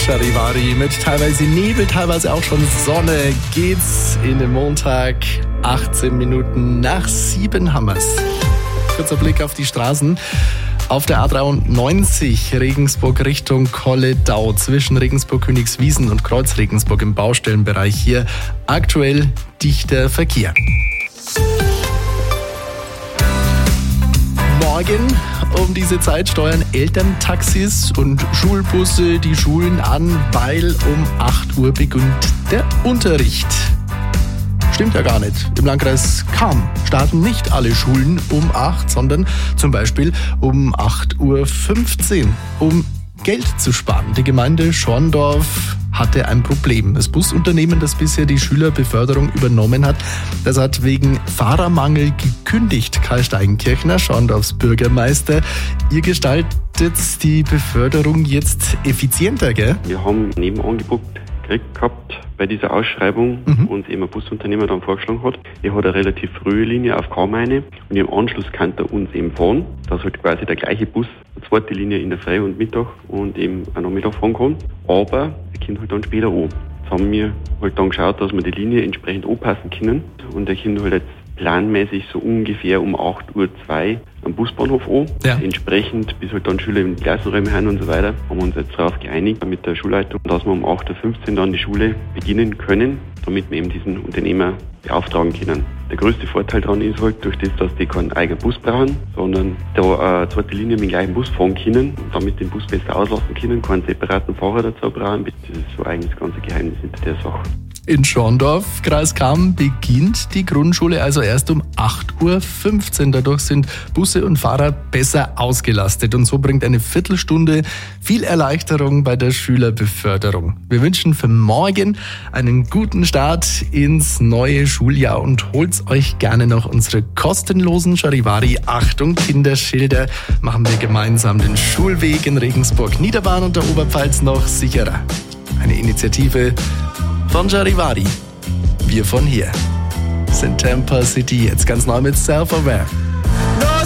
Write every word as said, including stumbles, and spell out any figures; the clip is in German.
Charivari mit teilweise Nebel, teilweise auch schon Sonne geht's in den Montag. achtzehn Minuten nach sieben haben wir's. Kurzer Blick auf die Straßen. Auf der A dreiundneunzig Regensburg Richtung Kolledau zwischen Regensburg-Königswiesen und Kreuz-Regensburg im Baustellenbereich hier aktuell dichter Verkehr. Morgen um diese Zeit steuern Elterntaxis und Schulbusse die Schulen an, weil um acht Uhr beginnt der Unterricht. Stimmt ja gar nicht. Im Landkreis Cham starten nicht alle Schulen um acht, sondern zum Beispiel um acht Uhr fünfzehn, um Geld zu sparen. Die Gemeinde Schorndorf hatte ein Problem. Das Busunternehmen, das bisher die Schülerbeförderung übernommen hat, das hat wegen Fahrermangel gekündigt. Karl Steigenkirchner, Schorndorfs Bürgermeister. Ihr gestaltet die Beförderung jetzt effizienter, gell? Wir haben ein Nebenangebot gekriegt gehabt bei dieser Ausschreibung, mhm. uns eben ein Busunternehmer dann vorgeschlagen hat. Er hat eine relativ frühe Linie auf Cham eine und im Anschluss kann er uns eben fahren, dass halt quasi der gleiche Bus eine zweite Linie in der Früh und Mittag und eben am Nachmittag fahren kann. Aber er kommt halt dann später an. Jetzt haben wir halt dann geschaut, dass wir die Linie entsprechend anpassen können und er kommt halt jetzt planmäßig so ungefähr um acht Uhr zwei am Busbahnhof an. Ja. Entsprechend, bis halt dann Schüler in die Klassenräume haben und so weiter, haben wir uns jetzt darauf geeinigt mit der Schulleitung, dass wir um acht Uhr fünfzehn dann die Schule beginnen können, damit wir eben diesen Unternehmer beauftragen können. Der größte Vorteil daran ist halt, durch das, dass die keinen eigenen Bus brauchen, sondern da eine zweite Linie mit dem gleichen Bus fahren können und damit den Bus besser auslassen können, keinen separaten Fahrer dazu brauchen. Das ist so eigentlich das ganze Geheimnis hinter der Sache. In Schorndorf, Kreis Cham, beginnt die Grundschule also erst um acht Uhr fünfzehn. Dadurch sind Busse und Fahrer besser ausgelastet und so bringt eine Viertelstunde viel Erleichterung bei der Schülerbeförderung. Wir wünschen für morgen einen guten Start ins neue Schuljahr und holt euch gerne noch unsere kostenlosen Charivari Achtung Kinderschilder. Machen wir gemeinsam den Schulweg in Regensburg, Niederbayern und der Oberpfalz noch sicherer. Eine Initiative von Charivari. Wir von hier sind Tampa City jetzt ganz neu mit Self-Aware.